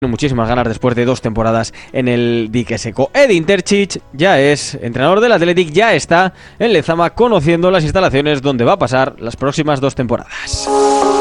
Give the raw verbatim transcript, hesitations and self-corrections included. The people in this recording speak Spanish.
muchísimas ganas después de dos temporadas en el dique seco. Edin Terzic ya es entrenador del Athletic, ya está en Lezama conociendo las instalaciones donde va a pasar las próximas dos temporadas.